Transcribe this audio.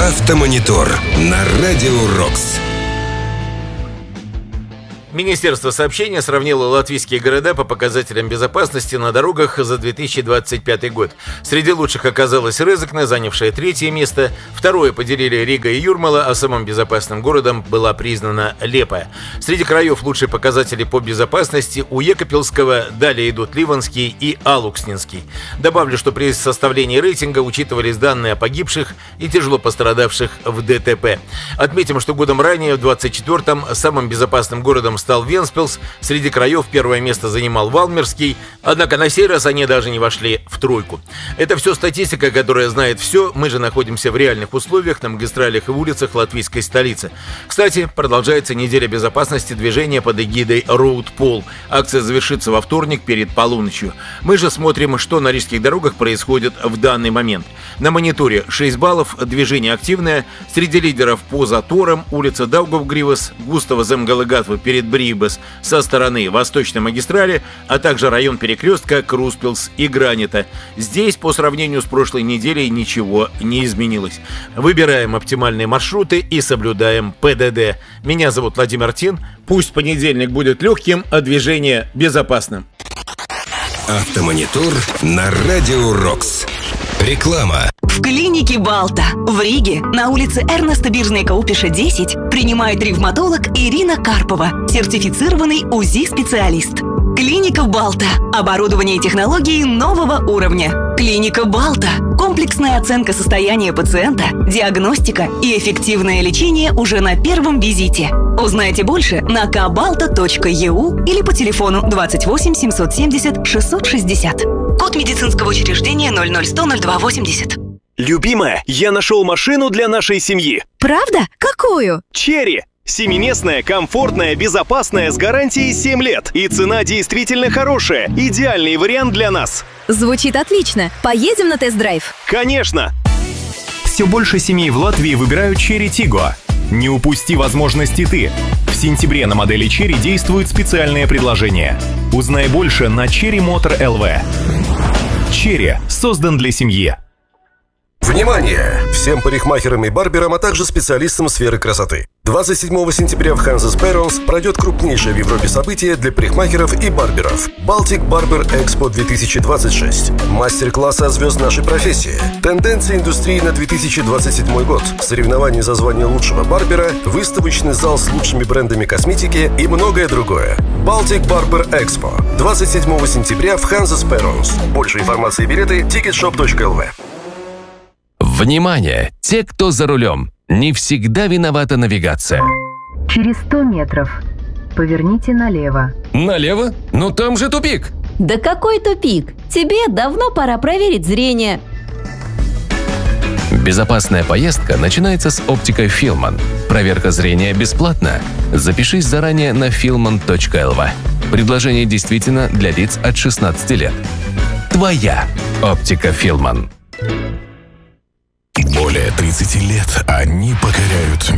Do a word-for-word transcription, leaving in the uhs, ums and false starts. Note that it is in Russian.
Автомонитор на Радио Рокс. Министерство сообщения сравнило латвийские города по показателям безопасности на дорогах за две тысячи двадцать пятый год. Среди лучших оказалась Резекне, занявшая третье место. Второе поделили Рига и Юрмала, а самым безопасным городом была признана Лепа. Среди краев лучшие показатели по безопасности у Екапельского, далее идут Ливанский и Алукснинский. Добавлю, что при составлении рейтинга учитывались данные о погибших и тяжело пострадавших в ДТП. Отметим, что годом ранее, в двадцать четвёртом, самым безопасным городом стал Венспилс, среди краев первое место занимал Валмерский, однако на сей раз они даже не вошли в тройку. Это все статистика, которая знает все, мы же находимся в реальных условиях на магистралях и улицах латвийской столицы. Кстати, продолжается неделя безопасности движения под эгидой Road Pol. Акция завершится во вторник перед полуночью. Мы же смотрим, что на рижских дорогах происходит в данный момент. На мониторе шесть баллов, движение активное, среди лидеров по заторам улица Даугавгривас, Густава Земгалыгатва перед Брибас со стороны Восточной магистрали, а также район перекрестка Круспилс и Гранита. Здесь по сравнению с прошлой неделей ничего не изменилось. Выбираем оптимальные маршруты и соблюдаем ПДД. Меня зовут Владимир Тин. Пусть понедельник будет легким, а движение безопасным. Автомонитор на Радио Рокс. Реклама. В клинике Балта в Риге на улице Эрнеста Биржнека-Упиша, десять принимает ревматолог Ирина Карпова, сертифицированный УЗИ-специалист. Клиника Балта. Оборудование и технологии нового уровня. Клиника Балта. Комплексная оценка состояния пациента, диагностика и эффективное лечение уже на первом визите. Узнайте больше на кабалта точка и ю или по телефону двадцать восемь семьсот семьдесят шестьсот шестьдесят. Код медицинского учреждения ноль ноль сто ноль два восемьдесят. Любимая, я нашел машину для нашей семьи. Правда? Какую? Черри. Семиместная, комфортная, безопасная, с гарантией семь лет. И цена действительно хорошая. Идеальный вариант для нас. Звучит отлично. Поедем на тест-драйв? Конечно. Все больше семей в Латвии выбирают Chery Tiggo. Не упусти возможности ты. В сентябре на модели Chery действует специальное предложение. Узнай больше на Chery Motor эл ви. Chery создан для семьи. Внимание! Всем парикмахерам и барберам, а также специалистам сферы красоты. двадцать седьмого сентября в Hanses Perons пройдет крупнейшее в Европе событие для парикмахеров и барберов – Baltic Barber Expo две тысячи двадцать шесть. Мастер-классы от звезд нашей профессии, тенденции индустрии на две тысячи двадцать седьмой год, соревнования за звание лучшего барбера, выставочный зал с лучшими брендами косметики и многое другое. Baltic Barber Expo двадцать седьмого сентября в Hanses Perons. Больше информации и билеты тикетшоп точка эл ви. Внимание! Те, кто за рулем, не всегда виновата навигация. Через сто метров поверните налево. Налево? Но там же тупик! Да какой тупик? Тебе давно пора проверить зрение. Безопасная поездка начинается с оптикой Филман. Проверка зрения бесплатна. Запишись заранее на филман точка эл ви. Предложение действительно для лиц от шестнадцати лет. Твоя оптика Филман. Более тридцати лет они покоряют